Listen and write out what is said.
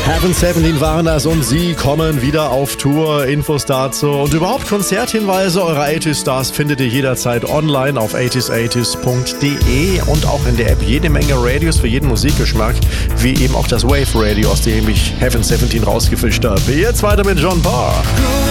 Heaven 17 waren das und sie kommen wieder auf Tour. Infos dazu und überhaupt Konzerthinweise eurer 80s Stars findet ihr jederzeit online auf 80s80s.de und auch in der App jede Menge Radios für jeden Musikgeschmack, wie eben auch das Wave Radio, aus dem ich Heaven 17 rausgefischt habe. Jetzt weiter mit John Parr.